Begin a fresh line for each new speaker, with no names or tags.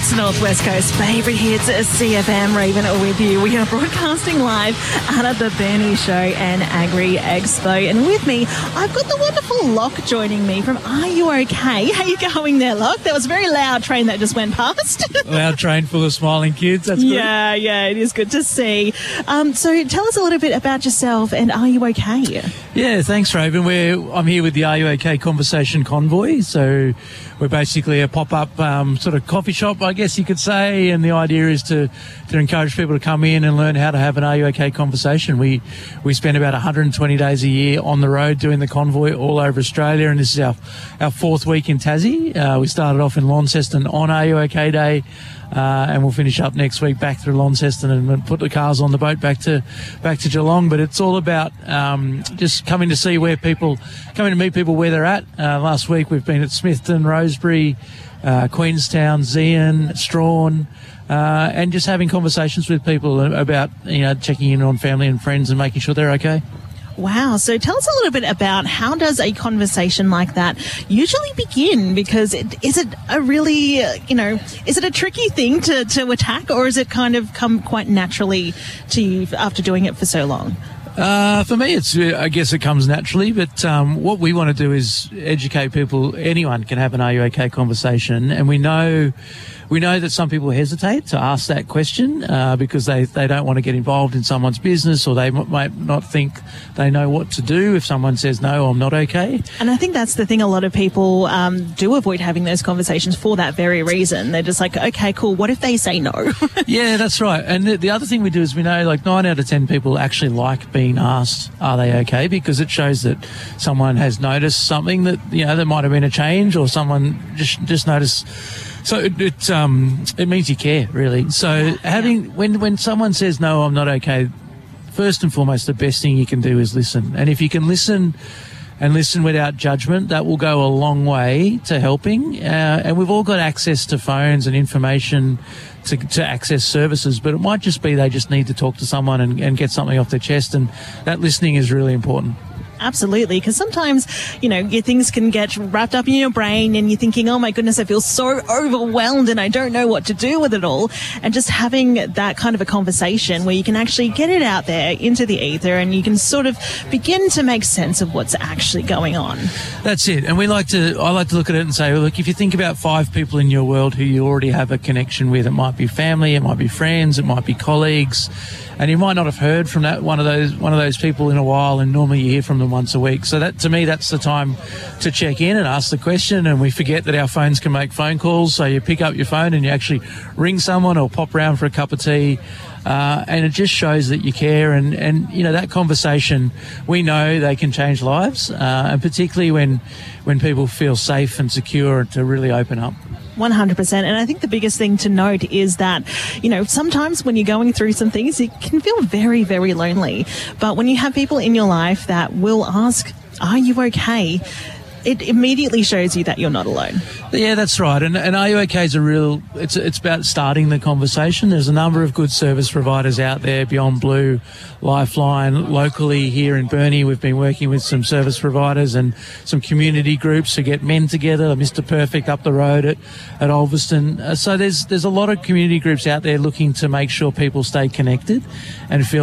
It's Northwest Coast favourite hits, CFM Raven with you. We are broadcasting live out of the Burnie Show and Agri Expo. And with me, I've got the wonderful Locke joining me from Are You OK? How you going there, Locke? That was a very loud train that just went past.
Loud train full of smiling kids. That's good.
Yeah, it is good to see. So tell us a little bit about yourself and Are You OK?
Yeah, thanks, Raven. I'm here with the Are You OK Conversation Convoy. So we're basically a pop-up sort of coffee shop, I guess you could say, and the idea is to encourage people to come in and learn how to have an Are You OK conversation. We spend about 120 days a year on the road doing the convoy all over Australia, and this is our fourth week in Tassie. We started off in Launceston on Are You OK Day, and we'll finish up next week back through Launceston and put the cars on the boat back to Geelong. But it's all about just coming to meet people where they're at. Last week we've been at Smithton, Rosebery, Queenstown, Zeehan, Strawn, and just having conversations with people about, checking in on family and friends and making sure they're okay.
Wow. So tell us a little bit about how does a conversation like that usually begin? Because is it a really, is it a tricky thing to attack, or is it kind of come quite naturally to you after doing it for so long?
For me, I guess it comes naturally, but what we want to do is educate people. Anyone can have an Are You OK conversation, and we know that some people hesitate to ask that question because they don't want to get involved in someone's business, or they might not think they know what to do if someone says, no, I'm not okay.
And I think that's the thing, a lot of people do avoid having those conversations for that very reason. They're just like, okay, cool, what if they say no?
Yeah, that's right. And the other thing we do is we know like 9 out of 10 people actually like being asked, are they okay? Because it shows that someone has noticed something that, there might have been a change, or someone just noticed. So it means you care, really. So when someone says, no, I'm not okay, first and foremost, the best thing you can do is listen. And if you can listen without judgment, that will go a long way to helping. And we've all got access to phones and information to access services, but it might just be they just need to talk to someone and get something off their chest. And that listening is really important.
Absolutely, because sometimes, your things can get wrapped up in your brain and you're thinking, oh my goodness, I feel so overwhelmed and I don't know what to do with it all. And just having that kind of a conversation where you can actually get it out there into the ether and you can sort of begin to make sense of what's actually going on.
That's it. And I like to look at it and say, well, look, if you think about 5 people in your world who you already have a connection with, it might be family, it might be friends, it might be colleagues, and you might not have heard from one of those people in a while, and normally you hear from them once a week. So that, to me, that's the time to check in and ask the question. And we forget that our phones can make phone calls, so you pick up your phone and you actually ring someone or pop round for a cup of tea. And it just shows that you care, and that conversation, we know they can change lives, and particularly when people feel safe and secure to really open up.
100%. And I think the biggest thing to note is that, sometimes when you're going through some things, it can feel very, very lonely. But when you have people in your life that will ask, are you okay? It immediately shows you that you're not alone. Yeah,
that's right. And Are You OK is it's about starting the conversation. There's a number of good service providers out there, Beyond Blue, Lifeline. Locally here in Burnie, we've been working with some service providers and some community groups to get men together, Mr. Perfect up the road at Ulverston. So there's a lot of community groups out there looking to make sure people stay connected and feel